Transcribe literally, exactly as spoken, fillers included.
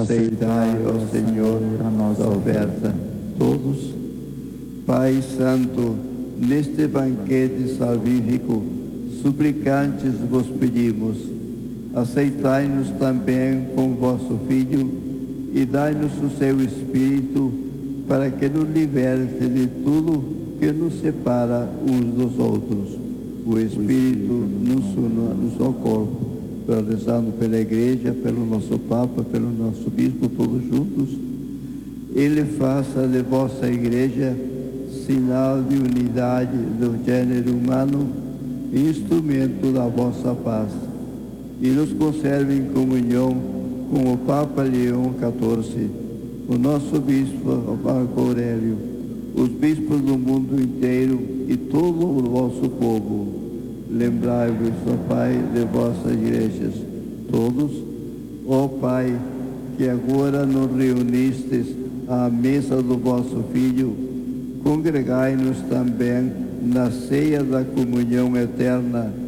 aceitai, ó Senhor, a nossa oferta. Todos. Pai Santo, neste banquete salvífico, suplicantes vos pedimos, aceitai-nos também com vosso Filho e dai-nos o seu Espírito para que nos liberte de tudo que nos separa uns dos outros. O Espírito nos una no seu corpo, rezando pela Igreja, pelo nosso Papa, pelo nosso Bispo, todos juntos. Ele faça de vossa Igreja sinal de unidade do gênero humano e instrumento da vossa paz, e nos conserve em comunhão com o Papa Leão quatorze, o nosso Bispo Marco Aurélio, os bispos do mundo inteiro e todo o vosso povo. Lembrai-vos, ó Pai, de vossas igrejas, todos. Ó Pai, que agora nos reunistes à mesa do vosso Filho, congregai-nos também na ceia da comunhão eterna